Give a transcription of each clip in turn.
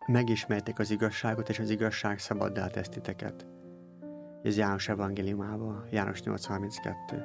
megismertek az igazságot, és az igazság szabaddá tesz titeket. Ez János evangéliumában, János 8:32.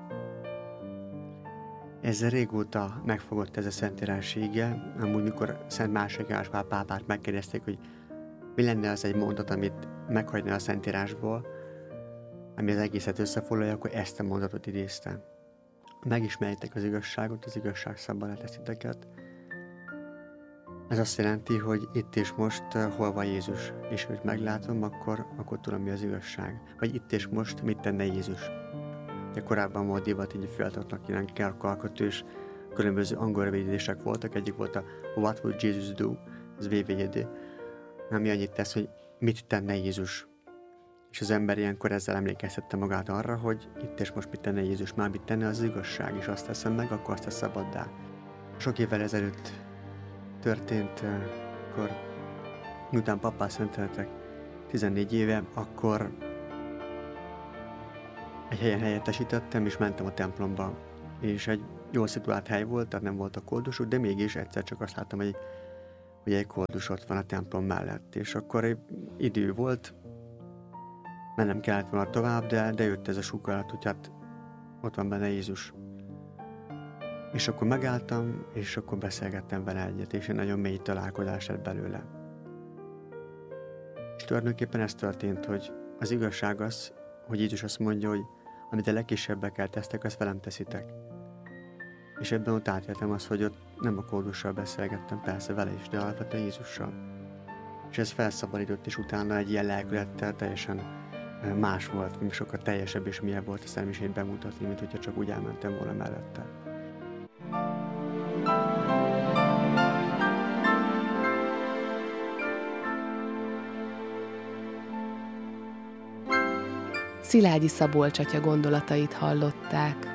Ez régóta megfogott ez a szentírás íge, amúgy mikor Szent II. János Pál pápát megkérdezték, hogy mi lenne az egy mondat, amit meghagyna a szentírásból, ami az egészet összefoglalja, akkor ezt a mondatot idézte. Megismerjétek az igazságot, az igazság szabaddá tesz titeket. Ez azt jelenti, hogy itt és most hol van Jézus, és őt meglátom, akkor tudom, mi az igazság. Vagy itt és most mit tenne Jézus. De korábban volt divat, így fiataloknak ilyen karkötős, különböző angol rövidítések voltak. Egyik volt a What would Jesus do? Ez VVD. Ami annyit tesz, hogy mit tenne Jézus. És az ember ilyenkor ezzel emlékeztette magát arra, hogy itt és most mit tenne Jézus, már mit tenne az igazság, és azt teszem meg, akkor azt tesz szabaddá. Sok évvel ezelőtt történt, akkor miután pappá szenteltek 14 éve, akkor egy helyen helyettesítettem, és mentem a templomba. És egy jól szituált hely volt, tehát nem volt a koldusút, de mégis egyszer csak azt láttam, hogy egy koldus ott van a templom mellett. És akkor idő volt, mennem kellett volna tovább, de jött ez a sugallat, hogy hát ott van benne Jézus. És akkor megálltam, és akkor beszélgettem vele egyet, és egy nagyon mély találkozás lett belőle. És tulajdonképpen ez történt, hogy az igazság az, hogy Jézus azt mondja, hogy amit a legkisebbekkel tesztek, azt velem teszitek. És ebben ott átéltem azt, hogy ott nem a kódussal beszélgettem, persze vele is, de alapvetően Jézussal. És ez felszabadított, és utána egy ilyen lelkülettel teljesen más volt, sokkal teljesebb és milyen volt a személyisét bemutatni, mint hogyha csak úgy elmentem volna mellette. Szilágyi Szabolcs atya gondolatait hallották.